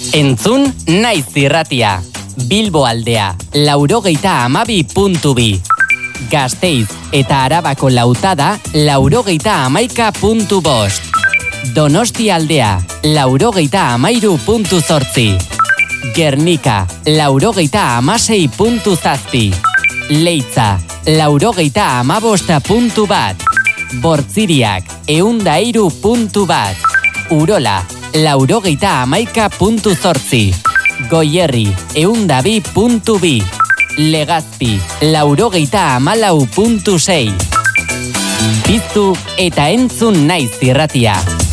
Entzun naiz irratia. Bilbo aldea, 92.2. Gasteiz eta Arabako lautada, 91.5. Donosti aldea, 93.8. Gernika, 96.7. Leitza, 95.1. Bortziriak, 103.1. Urola, 91.8. Goierri, 102.2. Legazpi, 94.6. Piztu eta entzun naiz irratia.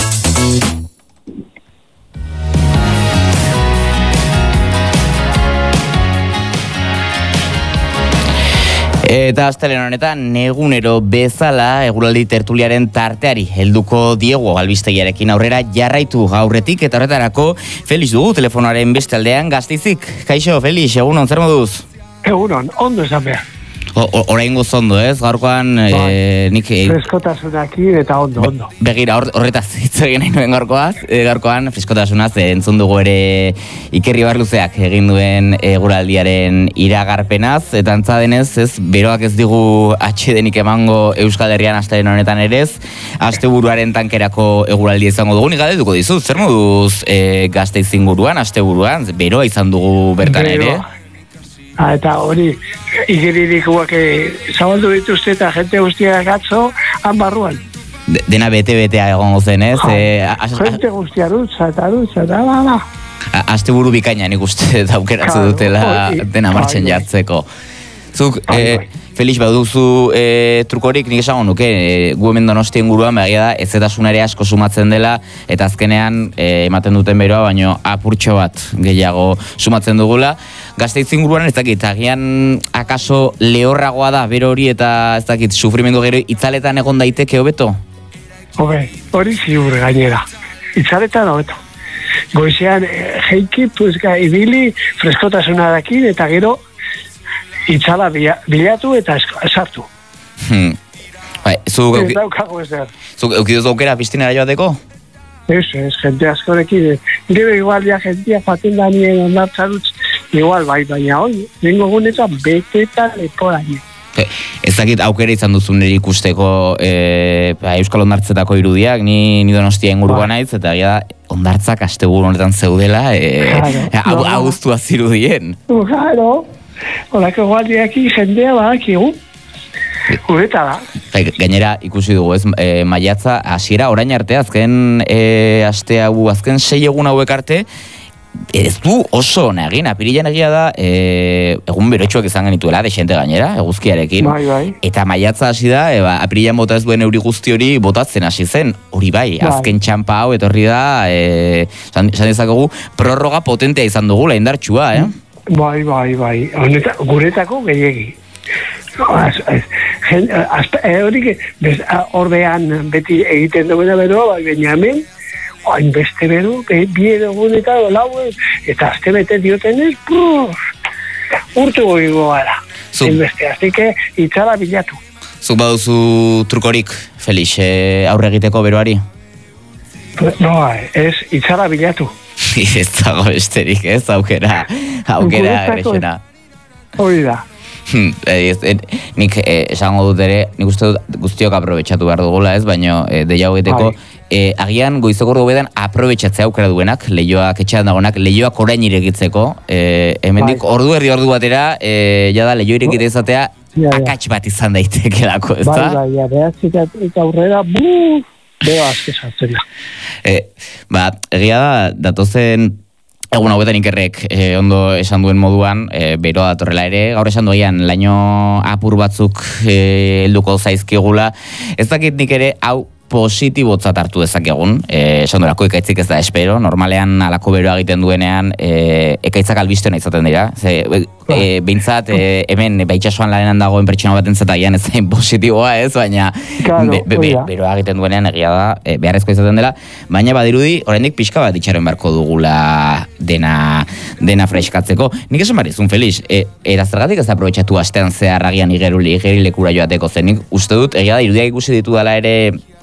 Eta astelehen honetan, negunero bezala eguraldi tertuliaren tarteari helduko diego albistegiarekin aurrera jarraitu aurretik eta horretarako Felix dugu telefonoaren beste aldean Gasteizik. Kaixo, Felix, egunon, zer moduz? Egunon, ondo esan behar. Oraingo zondo, ez? Gaurkoan nik... Freskotasunakin eta ondo. Begira, horretaz hitz egin nahi nuen gaurkoan freskotasunaz entzun dugu ere Ikerri Barluzeak egin duen eguraldiaren iragarpenaz, eta antza denez, ez, beroak ez digu atsedenik emango Euskal Herrian astelehen honetan ere ez, asteburuaren tankerako eguraldia izango dugu, nik galdetuko dizut, zer moduz Gasteiz inguruan, asteburuan, beroa izan dugu bertan ere? Eta hori, igeririkuak zabaldu dituzte eta jente guztiak atzo, han barruan. Dena bete-betea egongo zen, ez? Jente guztia dutza, ba. Asteburu bikaina nik uste daukeratzen dutela dena martxen jartzeko. Zuk, Felix, baduzu trukorik nik esango nuke, gu hemen Donosti inguruan begia da, ezetasunare asko sumatzen dela, eta azkenean ematen duten beroa, baino apurtxo bat gehiago sumatzen dugula. Gasteiz inguruan ez dakit, agian akaso lehorragoa da bero hori eta ez dakit, sufrimendu gero itzaletan egon daiteke hobeto? Hori ziur gainera, itzaletan hobeto. Goizean, jeiki, ibili, freskotasunarekin eta gero itzala bilatu eta sartu. Zuk eukiduzu aukera pistinara joateko? Ez, jente askorekin. Gero igual ja jentia faten da nien ondartza dutz, igual baina hori, nengo gunetan bete eta leporaino. Ez dakit aukera izan duzun nire ikusteko Euskal Hondartzetako irudiak, ni Donostia inguruan naiz, eta hondartzak asteburu honetan zeudela, agustua zirudien. Claro, holako gualdiaki jendea badakigu. Ureta da. Gainera ikusi dugu, ez, maiatza hasiera orain arte, azken azken 6 egun hauek arte, ez du oso ona egin, apirilean egia da, egun berotxuak izan genituela, desente gainera, eguzkiarekin. Bai. Eta maiatza hasi da, apirilean bota ez duen euri guzti hori botatzen hasi zen, hori bai, azken txampa hau, etorri da, esan dezakegu, prorroga potentea izan dugula, indartsua, Bai, honetan, guretako gehiegi. Horik, ordean beti egiten duena beroa, baina hemen, hain beste bero, bien egunetan, eta azte bete diotenez, urte goigo gara. Beste, azteke, itzala bilatu. Zuk baduzu trukorik, Felix, aurre egiteko beroari? No, ez, itzala bilatu. Ez dago besterik, ez, aukera agresena. Hori da. Nik esango dut ere, nik uste dut guztiok aprobetxatu behar dugula, ez, baina deia hogeteko, agian goizeko orduetan aprobetxatzea aukera duenak, lehioak etxean dagoenak, lehioak orain irekitzeko, hemendik ordu batera, jada lehio irekite izatea, akats bat izan daitekelako, ez da? Bai, behatzik eta aurrera, beo azke sartzen da. Egia da, datozen egun hauetan Ikerrek ondo esan duen moduan, beroa datorrela ere, gaur esan duean, laino apur batzuk helduko zaizkigula. Ez dakit nik ere, hau positibotzat hartu dezakegun, esan durako ekaitzik ez da espero, normalean alako beroa egiten duenean, ekaitzak albistena izaten dira, behintzat hemen baitxasuan lanean dagoen pertsona baten zataian ez zain positiboa ez, baina beroa egiten duenean egia da, beharrezko izaten dela, baina badirudi, oraindik pixka bat itxaron beharko dugula dena freskatzeko. Nik esan barizun, Felix, zergatik ez aprobetxatu astean zehar agian igeri lekura joateko zen, nik uste dut, egia da, irudiak ikusi ditu dela ere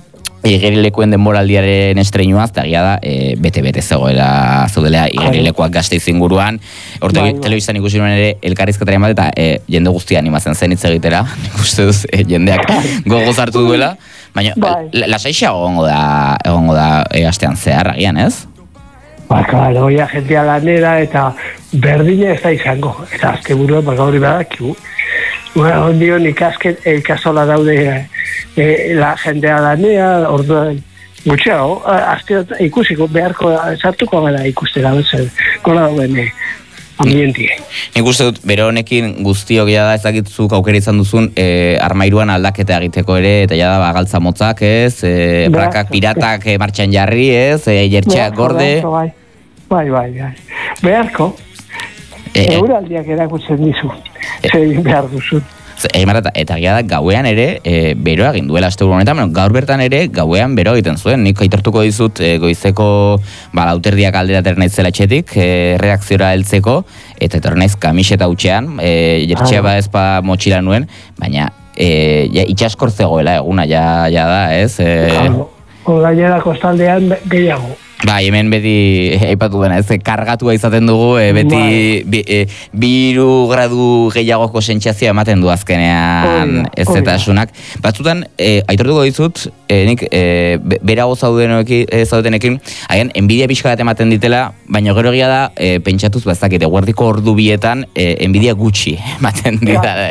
Igerilekuen denboraldiaren estreinuaz, eta gira da, bete-bete zeudela Igerilekuak Gasteiz inguruan. Horte telebistan ikusi nuen ere elkarrizketaren bat, eta jende guztia animatzen zen hitz egitera. Nik uste duz, jendeak gogoz hartu duela. Baina, lasaixa egongo da astean zehar, agian, ez? Claro, ja jentea lanera eta berdina ez da izango. Eta azte buruan, hori badakigu. Ondion ikasola daude la jendea lanea, orduan gutxeago, azte ikusiko beharko sartuko gara ikustera betzen, gola dauen ambientie. Nik uste dut, bero honekin guztiok da ezakitzuk aukera izan duzun armairuan aldaketa egiteko ere, eta jada galtza motzak, ez, prakak piratak martxan jarri, ez, jertxeak gorde. Bai. Beharko, euraldiak erakutzen dizu, zegin behar duzun. Eta gira da, gauean ere, beroa egin duela asteburu honetan, gaur bertan ere, gauean beroa egiten zuen. Nik aitortuko dizut, goizeko lauterdiak alderateren naitzela etxetik, reakziora heltzeko, eta etorren naiz kamiseta hutxean, jertxea ezpa motxila nuen, baina itxaskor zegoela eguna, ja da, ez? Gainera kostaldean gehiago. Bai, hemen beti aipatu dena, ez, kargatua izaten dugu, beti 2 gradu gehiagoko sentsazioa ematen du azkenean ez eta asunak. Batzutan, aitortuko dizut, nik berago zaudenekin, haien, enbidia pixka bat ematen ditela, baina gero egia da, pentsatuz bazakite, guardiko ordu bietan, enbidia gutxi ematen ditela.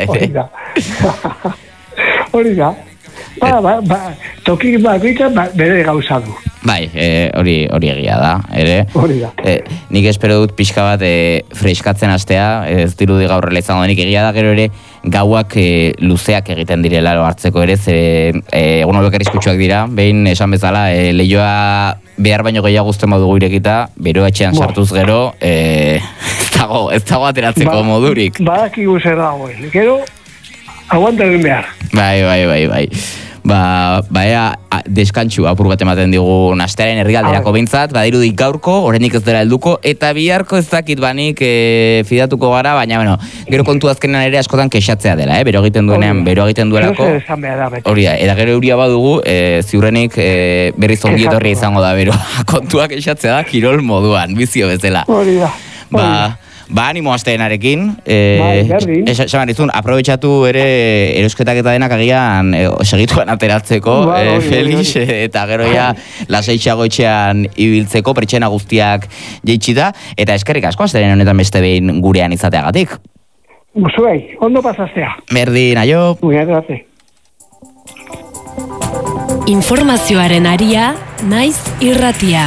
Hori da. Toki bakoitzak bere gauza du. Bai, hori egia da, ere. Hori da. Nik espero dut pixka bat freskatzen hastea, ez dirudi gaurrela izango denik, egia da gero ere gauak luzeak egiten direla hartzeko ere, egun horiek arriskutsuak dira, behin esan bezala, lehioa behar baino gehiago uzten badugu irekita, bero etxean sartuz gero, ez dago ateratzeko modurik. Badakigu zer dagoen, gero, aguanta egin behar. Bai. Deskantxu apur bat ematen digu astearen herrialderako behintzat, badirudi gaurko, oraindik ez dela helduko, eta biharko ez dakit banik fidatuko gara, baina gero kontu azkenean ere askotan kexatzea dela, bero egiten duenean, bero egiten duelako. Hori da, eta gero euria badugu, ziurrenik berriz ongi etorri izango da, bero kontuak kexatzea da, kirol moduan, bizio bezala. Hori da. Animo asteenarekin, esan izun, aprobetxatu ere erosketak eta denak agian segituan ateratzeko, Felix, eta gero ja lasaitxago etxean ibiltzeko, pertsena guztiak jeitxita, eta eskerrik asko asteen honetan beste behin gurean izateagatik. Zuei, ondo pasaztea. Berdin, aio. Informazioaren aria, naiz irratia.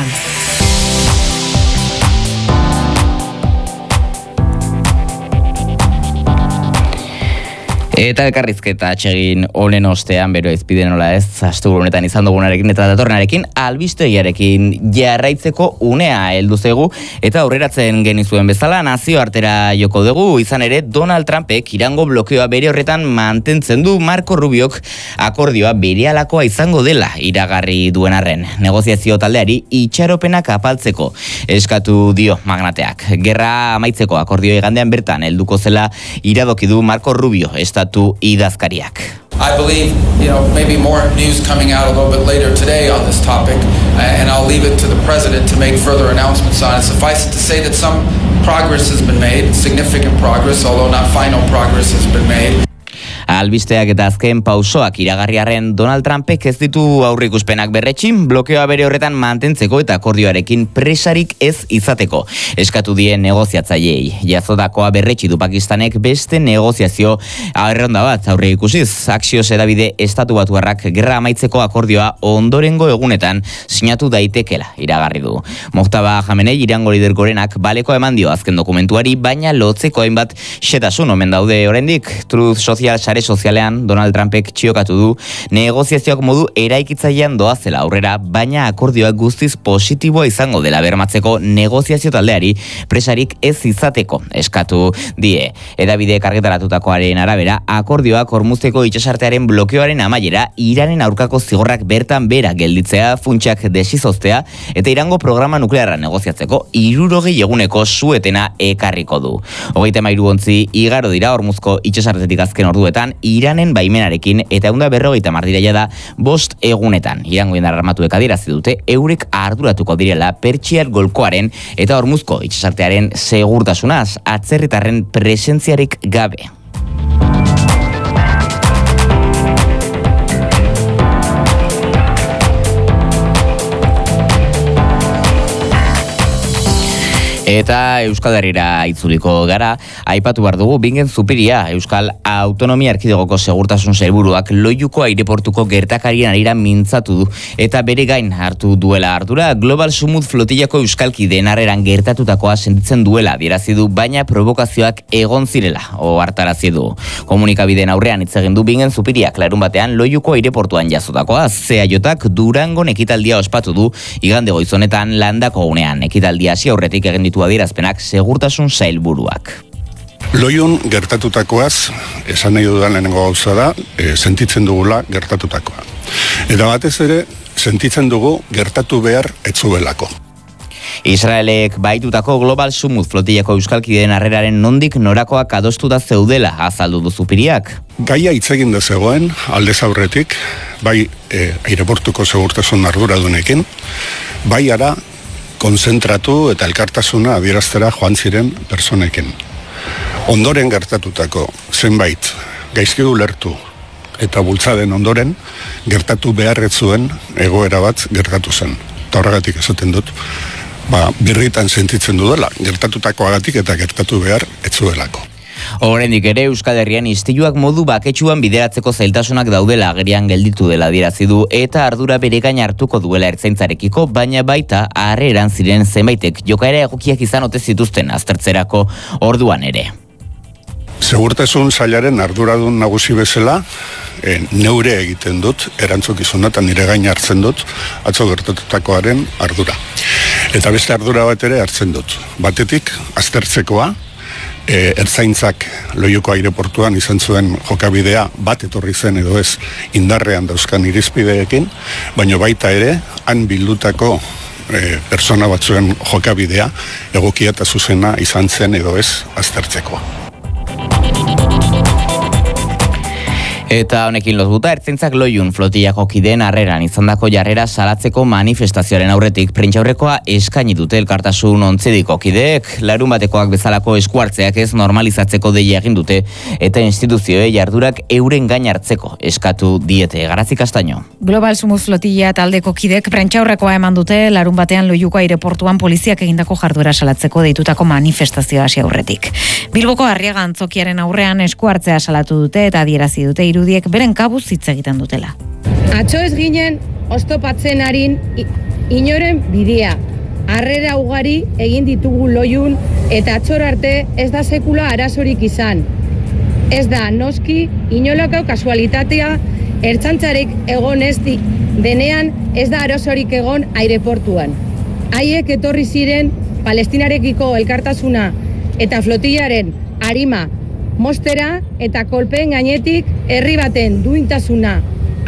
Eta elkarrizketa atsegin honen ostean, bero ezpide nola ez, asteburu honetan izan dugunarekin eta datorrenarekin, albistegiarekin jarraitzeko unea heldu zaigu, eta aurreratzen genizuen bezala nazioartera joko dugu, izan ere Donald Trumpek Irango blokeoa bere horretan mantentzen du, Marco Rubiok akordioa berehalakoa izango dela iragarri duen arren. Negoziazio taldeari itxaropenak apaltzeko eskatu dio magnateak. Gerra amaitzeko akordio igandean bertan helduko zela iradoki du Marco Rubio, idazkariak. I believe, maybe more news coming out a little bit later today on this topic, and I'll leave it to the president to make further announcements on it. Suffice it to say that some progress has been made, significant progress, although not final progress has been made. Albisteak eta azken pausoak iragarriaren Donald Trumpek ez ditu aurrikuspenak berretxin, blokeoa bere horretan mantentzeko eta akordioarekin presarik ez izateko. Eskatu die negoziatzaileei. Jazotakoa berretxi du Pakistanek beste negoziazio erronda bat aurre ikusiz. Axios hedabide estatu batuarrak gerra amaitzeko akordioa ondorengo egunetan sinatu daitekela iragarri du. Mojtaba Jamenei Irango lider gorenak baleko eman dio azken dokumentuari, baina lotzeko hainbat xetasun omen daude oraindik. Truth Social sare sozialean Donald Trumpek txiokatu du negoziazioak modu eraikitzailean doazela aurrera, baina akordioak guztiz positiboa izango dela bermatzeko negoziazio taldeari presarik ez izateko eskatu die. Hedabideek argitaratutakoaren arabera, akordioak Hormuzeko itsasartearen blokeoaren amaiera, Iranen aurkako zigorrak bertan bera gelditzea, funtsak desizoztea eta Irango programa nuklearra negoziatzeko 60 eguneko suetena ekarriko du. 33 ontzi igaro dira Hormuzko itsasartetik azken orduetan, Iranen baimenarekin eta 150 dira jada 5 egunetan. Irango indar armatuek adierazi dute eurek arduratuko direla Pertsiar golkoaren eta Hormuzko itsasartearen segurtasunaz, atzerritarren presentziarik gabe. Eta Euskal Herrira itzuliko gara, aipatu behar dugu Bingen Zupiria, Euskal Autonomia Erkidegoko Segurtasun Sailburuak Loiuko aireportuko gertakarien arira mintzatu du, eta bere gain hartu duela ardura, Global Sumut flotillako euskalkideen harreran gertatutakoa sentitzen duela adierazi du, baina provokazioak egon zirela, ohartarazi du. Komunikabideen aurrean hitz egin du Bingen Zupiriak larun batean Loiuko aireportuan jazotakoa, CEAJak Durangon ekitaldia ospatu du, igande goizonetan landako gunean, ekitaldia hasi aurretik egin adierazpenak segurtasun sailburuak. Loiun gertatutakoaz, esan nahi dudan lehenengo gauza da, sentitzen dugula gertatutakoa. Eta batez ere, sentitzen dugu gertatu behar etzuelako. Israelek baitutako Global Sumut flotillako euskalkideen harreraren nondik norakoak adostuta zeudela azaldu du Zupiriak. Gaia hitz egin dezegoen, aldez aurretik, bai aireportuko segurtasun arduradunekin, bai ara konzentratu eta elkartasuna adieraztera joan ziren personekin. Ondoren gertatutako zenbait gaizki ulertu eta bultzaden ondoren gertatu beharret zuen egoera bat gertatu zen. Eta horregatik esaten dut, birritan sentitzen dudala, gertatutakoagatik eta gertatu behar etzuelako. Oraindik ere Euskal Herrian istiluak modu baketsuan bideratzeko zailtasunak daudela agerian gelditu dela adierazi du eta ardura bere gain hartuko duela ertzaintzarekiko, baina baita harreran ziren zenbaitek jokaera egokiak izan ote zituzten aztertzerako orduan ere. Segurtasun sailaren arduradun nagusi bezala, neure egiten dut, erantzukizuna eta nire gain hartzen dut, atzo gertatutakoaren ardura. Eta beste ardura bat ere hartzen dut. Batetik, aztertzekoa, ertzaintzak Loiuko aireportuan izan zuen jokabidea bat etorri zen edo ez indarrean dauzkan irizpideekin, baina baita ere, han bildutako persona batzuen jokabidea egokia eta zuzena izan zen edo ez aztertzekoa. Eta honekin lotuta, ertzaintzak Loiun flotillako kideen harreran izandako jarrera salatzeko manifestazioaren aurretik prentsaurrekoa eskaini dute elkartasun ontzediko kideek, larun batekoak bezalako eskuartzeak ez normalizatzeko deia egin dute, eta instituzioei jardurak euren gain hartzeko eskatu diete. Garazi Castaño. Global Sumut flotilla taldeko kidek prentsaurrekoa eman dute larun batean Loiuko aireportuan poliziak egindako jarduera salatzeko deitutako manifestazioa hasi aurretik. Bilboko Arriaga antzokiaren aurrean eskuartzea salatu dute eta adierazi dute irudiek beren kabuz hitz egiten dutela. Atzo ez ginen oztopatzen harin inoren bidea. Harrera ugari egin ditugu Loiun eta atzor arte ez da sekula arazorik izan. Ez da noski inolako kasualitatea ertzaintzarik egon ez denean ez da arazorik egon aireportuan. Haiek etorri ziren Palestinarekiko elkartasuna eta flotillaren arima mostera eta kolpeen gainetik herri baten duintasuna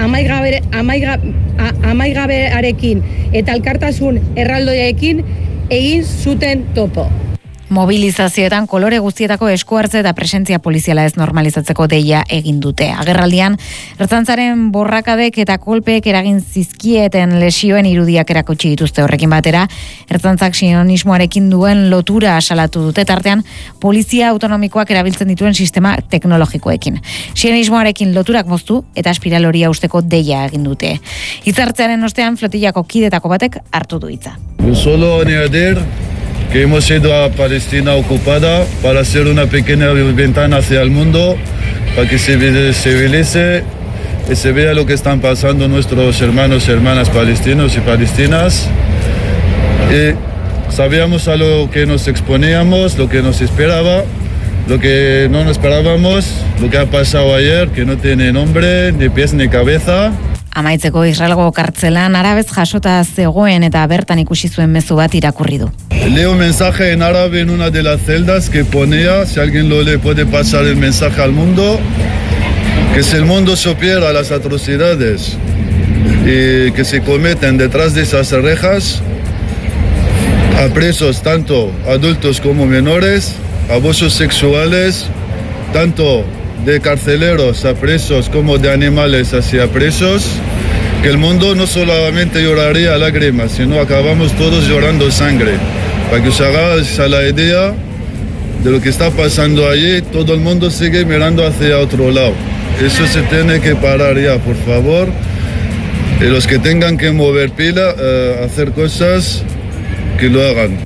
amaigabearekin eta elkartasun erraldoiarekin egin zuten topo. Mobilizazioetan kolore guztietako eskuartze eta presentzia poliziala ez normalizatzeko deia egin dute. Agerraldian, ertzaintzaren borrakadek eta kolpeek eragin zizkieten lesioen irudiak erakutsi dituzte horrekin batera, ertzaintzak sionismoarekin duen lotura salatu dute tartean polizia autonomikoak erabiltzen dituen sistema teknologikoekin. Sionismoarekin loturak moztu eta espiral horia usteko deia egin dute. Hitzartzearen ostean flotillako kidetako batek hartu du hitza. Solo añadir que hemos ido a Palestina ocupada para hacer una pequeña ventana hacia el mundo, para que se visibilice y se vea lo que están pasando nuestros hermanos y hermanas palestinos y palestinas. Y sabíamos a lo que nos exponíamos, lo que nos esperaba, lo que no nos esperábamos, lo que ha pasado ayer, que no tiene nombre, ni pies ni cabeza. Amaitzeko Israelgo kartzelan arabez jasota zegoen eta bertan ikusi zuen mezu bat irakurri du. Leo un mensaje en árabe en una de las celdas que ponía, si alguien lo lee puede pasar el mensaje al mundo, que si el mundo supiera las atrocidades y que se cometen detrás de esas rejas, a presos tanto adultos como menores, abusos sexuales, tanto de carceleros a presos como de animales hacia presos, que el mundo no solamente lloraría lágrimas, sino acabamos todos llorando sangre. Para que os hagáis a la idea de lo que está pasando allí, todo el mundo sigue mirando hacia otro lado. Eso se tiene que parar ya, por favor. Y los que tengan que mover pila, hacer cosas, que lo hagan.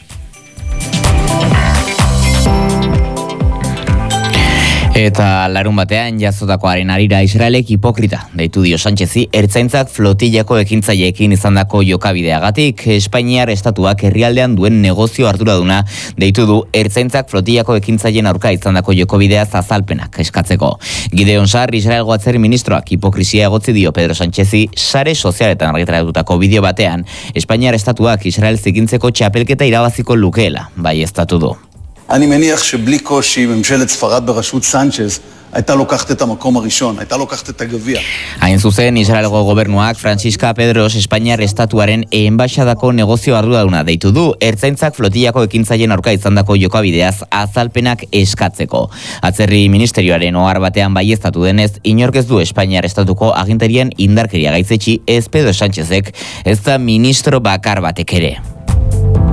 Eta larun batean jazotakoaren harira Israelek hipokrita deitu dio Sánchezi ertzaintzak flotillako ekintzaileekin izandako jokabideagatik. Espainiar estatuak herrialdean duen negozio arduraduna deitu du ertzaintzak flotillako ekintzaileen aurka izandako jokabideaz azalpenak eskatzeko. Gideon Sar, Israelgo atzerri ministroak hipokrisia egotzi dio Pedro Sánchezi sare sozialetan argitaratutako bideo batean Espainiar estatuak Israel zikintzeko txapelketa irabaziko lukeela baieztatu du. אני מניח שבלי קושי ממשלת ספרד בראשות סנצ'ז הייתה לוקחת את המקום הראשון, הייתה לוקחת את הגביע. Hain zuzen, Israelgo gobernuak Francisca Pedros Espainiar estatuaren enbaixadako negozio arduraduna deitu du ertzaintzak flotillako ekintzaileen aurka izandako jokabideaz azalpenak eskatzeko. Atzerri ministerioaren ohar batean baieztatu denez, inork ez du Espainiar estatuko agintarien indarkeria gaitzetsi ez Pedro Sánchezek, ez da ministro bakar batek ere.